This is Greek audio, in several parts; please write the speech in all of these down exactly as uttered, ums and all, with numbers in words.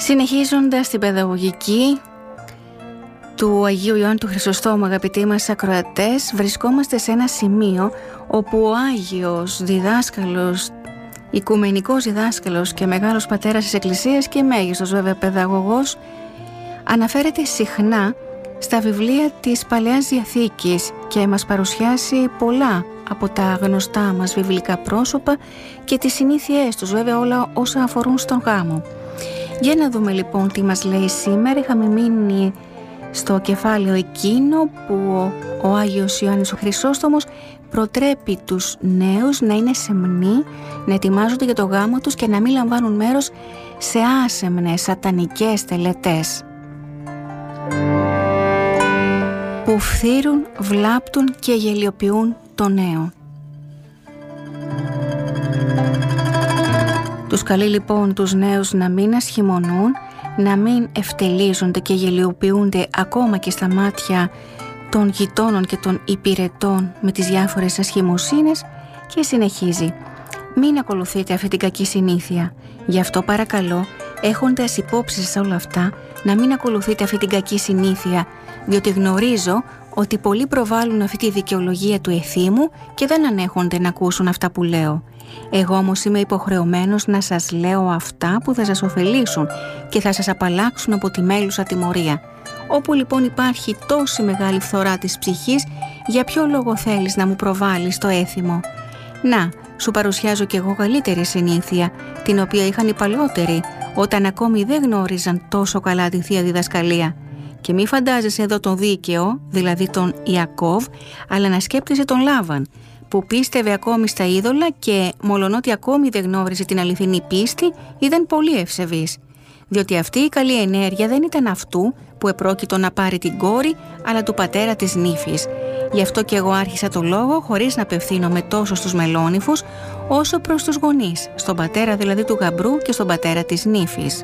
Συνεχίζοντας την παιδαγωγική του Αγίου Ιωάννου του Χρυσοστόμου, αγαπητοί μας ακροατές, βρισκόμαστε σε ένα σημείο όπου ο Άγιος διδάσκαλος, οικουμενικός διδάσκαλος και μεγάλος πατέρας της Εκκλησίας και μέγιστος βέβαια παιδαγωγός, αναφέρεται συχνά στα βιβλία της Παλαιάς Διαθήκης και μας παρουσιάσει πολλά από τα γνωστά μας βιβλικά πρόσωπα και τις συνήθειές τους, βέβαια όλα όσα αφορούν στον γάμο. Για να δούμε λοιπόν τι μας λέει σήμερα. Είχαμε μείνει στο κεφάλαιο εκείνο που ο, ο Άγιος Ιωάννης ο Χρυσόστομος προτρέπει τους νέους να είναι σεμνοί, να ετοιμάζονται για το γάμο τους και να μην λαμβάνουν μέρος σε άσεμνες σατανικές τελετές που φθείρουν, βλάπτουν και γελιοποιούν το νέο. Τους καλεί λοιπόν τους νέους να μην ασχημονούν, να μην ευτελίζονται και γελιοποιούνται ακόμα και στα μάτια των γειτόνων και των υπηρετών με τις διάφορες ασχημοσύνες, και συνεχίζει: μην ακολουθείτε αυτή την κακή συνήθεια. Γι' αυτό παρακαλώ, έχοντας υπόψη σε όλα αυτά, να μην ακολουθείτε αυτή την κακή συνήθεια, διότι γνωρίζω ότι πολλοί προβάλλουν αυτή τη δικαιολογία του εθήμου και δεν ανέχονται να ακούσουν αυτά που λέω. Εγώ όμως είμαι υποχρεωμένος να σας λέω αυτά που θα σας ωφελήσουν και θα σας απαλλάξουν από τη μέλουσα τιμωρία. Όπου λοιπόν υπάρχει τόση μεγάλη φθορά της ψυχής, για ποιο λόγο θέλεις να μου προβάλλεις το έθιμο? Να, σου παρουσιάζω κι εγώ καλύτερη συνήθεια, την οποία είχαν οι παλαιότεροι, όταν ακόμη δεν γνώριζαν τόσο καλά τη Θεία Διδασκαλία. Και μη φαντάζεσαι εδώ τον δίκαιο, δηλαδή τον Ιακώβ, αλλά να σκέπτεσαι τον Λάβαν, που πίστευε ακόμη στα είδωλα και μολονότι ακόμη δεν γνώριζε την αληθινή πίστη, ήταν πολύ ευσεβής. Διότι αυτή η καλή ενέργεια δεν ήταν αυτού που επρόκειτο να πάρει την κόρη, αλλά του πατέρα της νύφης. Γι' αυτό και εγώ άρχισα το λόγο χωρίς να απευθύνομαι τόσο στους μελώνυφους, όσο προς τους γονείς, στον πατέρα δηλαδή του γαμπρού και στον πατέρα της νύφης.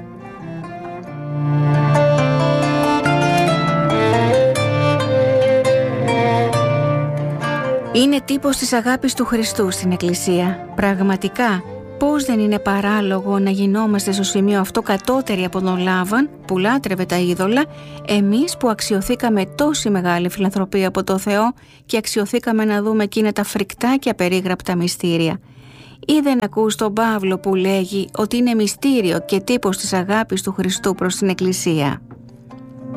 Είναι τύπος της αγάπης του Χριστού στην Εκκλησία. Πραγματικά, πώς δεν είναι παράλογο να γινόμαστε στο σημείο αυτό κατώτεροι από τον Λάβαν που λάτρευε τα είδωλα, εμείς που αξιωθήκαμε τόση μεγάλη φιλανθρωπία από το Θεό και αξιωθήκαμε να δούμε εκείνα τα φρικτά και απερίγραπτα μυστήρια. Ή δεν ακούς τον Παύλο που λέγει ότι είναι μυστήριο και τύπος της αγάπης του Χριστού προς την Εκκλησία?